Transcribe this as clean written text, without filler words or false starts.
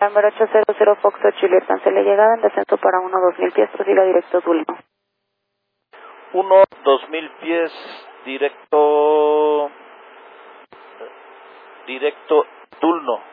Número 800 Foxtrot Juliet, cancele llegada en descenso para 1-2000 pies, prosiga directo Dulno. 1-2000 pies, directo Dulno.